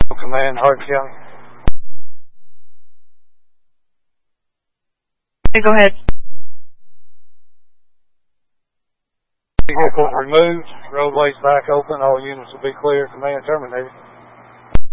Command, Hardin County. Okay, go ahead. Vehicles removed, roadways back open, all units will be clear. Command terminated.